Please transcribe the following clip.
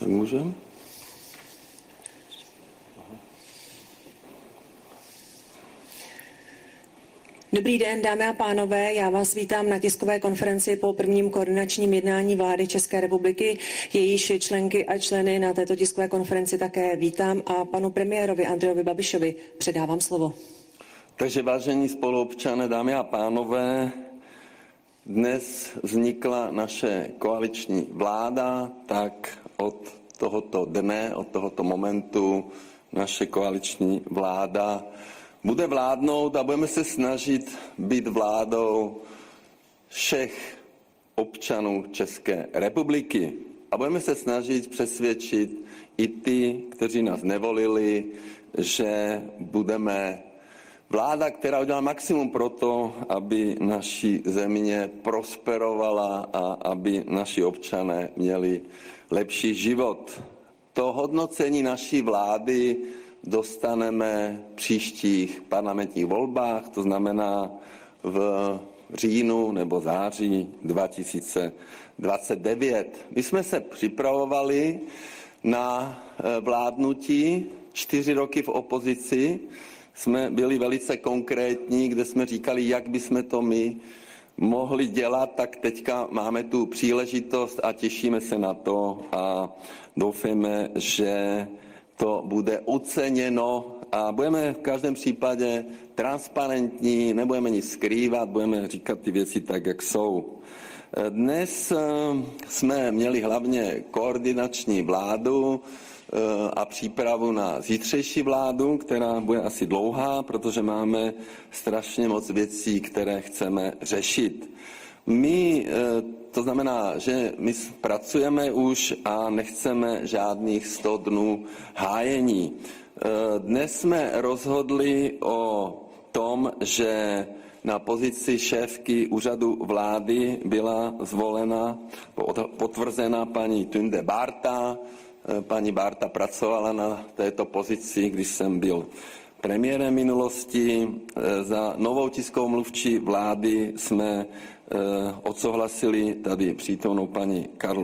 Tak můžem? Dobrý den, dámy a pánové, já vás vítám na tiskové konferenci po prvním koordinačním jednání vlády České republiky. Jejíž členky a členy na této tiskové konferenci také vítám a panu premiérovi Andrejovi Babišovi předávám slovo. Takže vážení spoluobčané, dámy a pánové, dnes vznikla naše koaliční vláda, tak od tohoto dne, od tohoto momentu naše koaliční vláda bude vládnout a budeme se snažit být vládou všech občanů České republiky. A budeme se snažit přesvědčit i ty, kteří nás nevolili, že budeme vláda, která udělá maximum pro to, aby naši země prosperovala a aby naši občané měli lepší život. To hodnocení naší vlády dostaneme v příštích parlamentních volbách, to znamená v říjnu nebo září 2029. My jsme se připravovali na vládnutí 4 roky v opozici. Jsme byli velice konkrétní, kde jsme říkali, jak bychom to my mohli dělat, tak teďka máme tu příležitost a těšíme se na to a doufáme, že to bude oceněno a budeme v každém případě transparentní, nebudeme nic skrývat, budeme říkat ty věci tak, jak jsou. Dnes jsme měli hlavně koordinační vládu a přípravu na zítřejší vládu, která bude asi dlouhá, protože máme strašně moc věcí, které chceme řešit. To znamená, že my pracujeme už a nechceme žádných 100 dnů hájení. Dnes jsme rozhodli o tom, že na pozici šéfky úřadu vlády byla zvolena, potvrzena paní Tunde Barta. Paní Barta pracovala na této pozici, když jsem byl premiérem minulosti. Za novou tiskovou mluvčí vlády jsme odsouhlasili tady přítomnou paní Karlu